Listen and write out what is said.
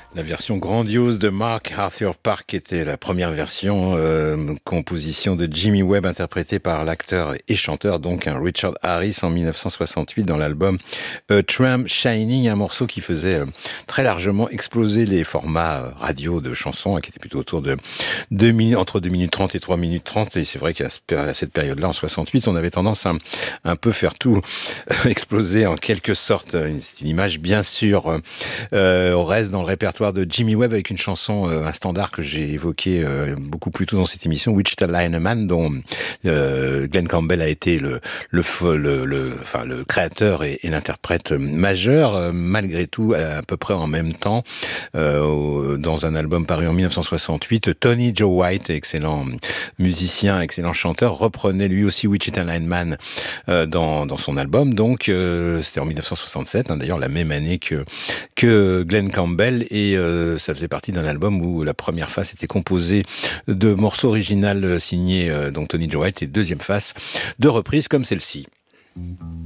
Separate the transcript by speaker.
Speaker 1: La version grandiose de Mark Arthur Park était la première version, composition de Jimmy Webb interprétée par l'acteur et chanteur donc Richard Harris en 1968 dans l'album A Tram Shining, un morceau qui faisait très largement exploser les formats radio de chansons, qui était plutôt autour de 2 minutes, entre 2 minutes 30 et 3 minutes 30, et c'est vrai qu'à cette période-là, en 68, on avait tendance à un peu faire tout exploser en quelque sorte. C'est une image bien sûr au reste dans le répertoire de Jimmy Webb avec une chanson, un standard que j'ai évoqué beaucoup plus tôt dans cette émission, Wichita Lineman, dont Glenn Campbell a été le créateur et l'interprète majeur, malgré tout, à peu près en même temps, dans un album paru en 1968, Tony Joe White, excellent musicien, excellent chanteur, reprenait lui aussi Wichita Lineman dans son album. Donc c'était en 1967, d'ailleurs la même année que Glenn Campbell, et ça faisait partie d'un album où la première face était composée de morceaux originaux signés donc Tony Joe White, et deuxième face de reprises comme celle-ci.